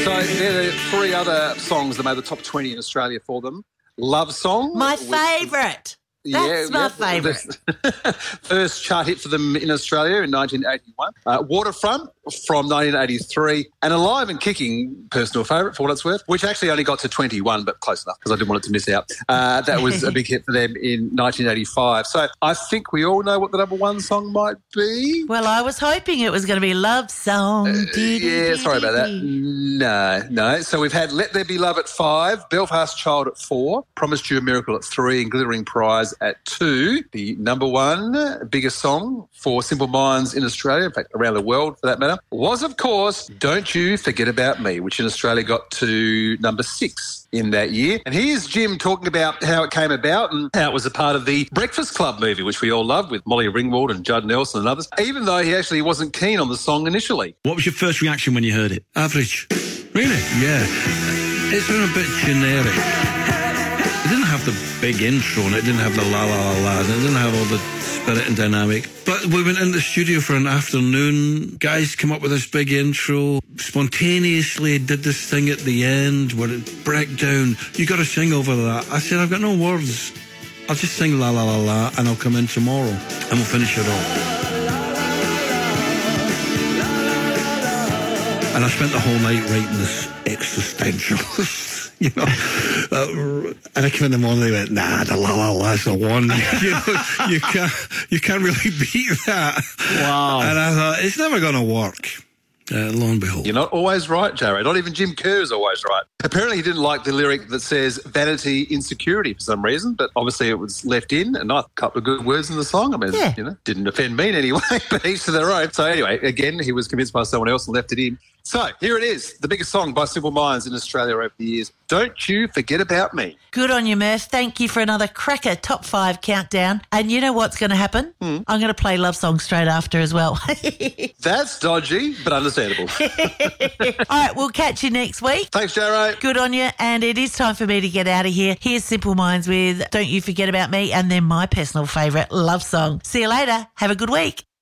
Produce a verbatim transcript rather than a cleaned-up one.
So there are three other songs that made the top twenty in Australia for them. Love Song. My favourite. That's yeah, my yeah. favourite. First chart hit for them in Australia in nineteen eighty-one. Uh, Waterfront from nineteen eighty-three. And Alive and Kicking, personal favourite for what it's worth, which actually only got to twenty-one, but close enough because I didn't want it to miss out. Uh, that was a big hit for them in nineteen eighty-five. So I think we all know what the number one song might be. Well, I was hoping it was going to be Love Song. Uh, yeah, sorry about that. No, no. So we've had Let There Be Love at five, Belfast Child at four, Promised You a Miracle at three, and Glittering Prize at two. The number one biggest song for Simple Minds in Australia, in fact, around the world for that matter, was, of course, Don't You Forget About Me, which in Australia got to number six in that year. And here's Jim talking about how it came about and how it was a part of the Breakfast Club movie, which we all love, with Molly Ringwald and Judd Nelson and others, even though he actually wasn't keen on the song initially. What was your first reaction when you heard it? Average. Really? Yeah. It's been a bit generic. It didn't have the big intro and it didn't have the la la la la, and it didn't have all the spirit and dynamic. But we went in the studio for an afternoon. Guys come up with this big intro, spontaneously did this thing at the end where it break down. You got to sing over that. I said, I've got no words. I'll just sing la la la la and I'll come in tomorrow and we'll finish it off. And I spent the whole night writing this existential, you know. Uh, and I came in the morning and they went, nah, the la la la's the one. You know, you can't, you can't really beat that. Wow. And I thought, it's never going to work. Uh, lo and behold. You're not always right, Jarrod. Not even Jim Kerr is always right. Apparently he didn't like the lyric that says vanity, insecurity for some reason, but obviously it was left in, and a couple of good words in the song. I mean, yeah. you know, didn't offend me in any way, but each to their own. So anyway, again, he was convinced by someone else and left it in. So here it is, the biggest song by Simple Minds in Australia over the years. Don't You Forget About Me. Good on you, Murph. Thank you for another cracker top five countdown. And you know what's going to happen? Mm. I'm going to play Love Song straight after as well. That's dodgy, but understandable. All right, we'll catch you next week. Thanks, Jarrod. Good on you. And it is time for me to get out of here. Here's Simple Minds with Don't You Forget About Me, and then my personal favourite, Love Song. See you later. Have a good week.